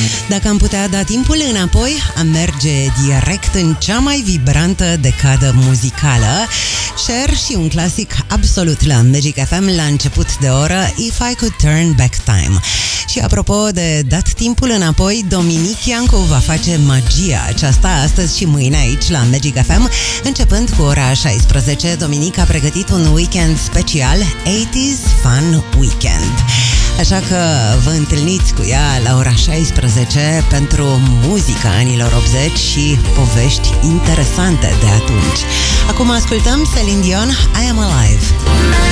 Dacă am putea da timpul înapoi, am merge direct în cea mai vibrantă decadă muzicală. Cher și un clasic absolut la Magic FM la început de oră, If I Could Turn Back Time. Și apropo de dat timpul înapoi, Dominic Iancu va face magia aceasta astăzi și mâine aici la Magic FM. Începând cu ora 16, Dominic a pregătit un weekend special, 80s Fun Weekend. Așa că vă întâlniți cu ea la ora 16 pentru muzica anilor 80 și povești interesante de atunci. Acum ascultăm Celine Dion, I Am Alive.